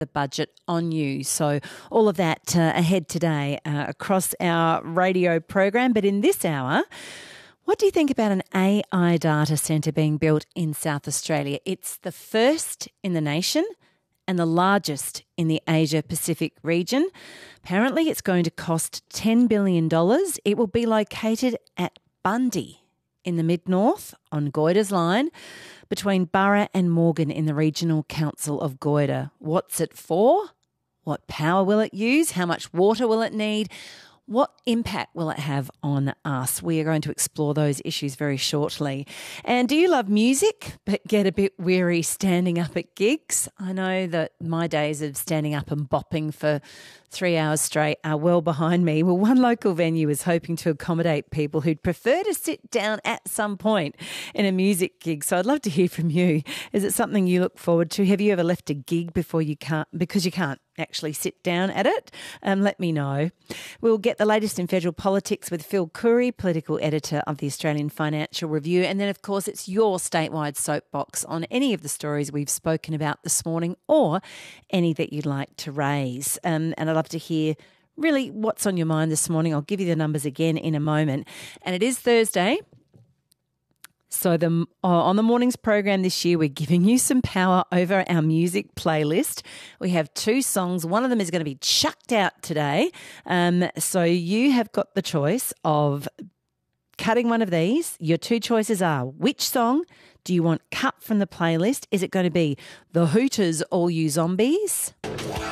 the budget on you. So all of that ahead today across our radio program. But in this hour, what do you think about an AI data centre being built in South Australia? It's the first in the nation and the largest in the Asia-Pacific region. Apparently, it's going to cost $10 billion. It will be located at Bundy in the Mid-North on Goyder's line between Burra and Morgan in the Regional Council of Goyder. What's it for? What power will it use? How much water will it need? What impact will it have on us? We are going to explore those issues very shortly. And do you love music but get a bit weary standing up at gigs? I know that my days of standing up and bopping for 3 hours straight are well behind me. Well, one local venue is hoping to accommodate people who'd prefer to sit down at some point in a music gig. So I'd love to hear from you. Is it something you look forward to? Have you ever left a gig because you can't actually sit down at it? Let me know. We'll get the latest in federal politics with Phil Curry, political editor of the Australian Financial Review. And then, of course, it's your statewide soapbox on any of the stories we've spoken about this morning or any that you'd like to raise. And I'd love to hear really what's on your mind this morning. I'll give you the numbers again in a moment. And it is Thursday. So on the morning's program this year, we're giving you some power over our music playlist. We have 2 songs. One of them is going to be chucked out today. So you have got the choice of cutting one of these. Your 2 choices are, which song do you want cut from the playlist? Is it going to be The Hooters, All You Zombies?